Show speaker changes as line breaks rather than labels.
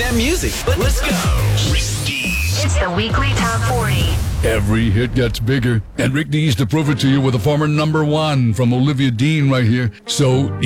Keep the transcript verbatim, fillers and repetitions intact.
damn music. But let's go.
Rick Dees.
It's the weekly top forty.
Every hit gets bigger, and Rick Dees to prove it to you with a former number one from Olivia Dean right here. So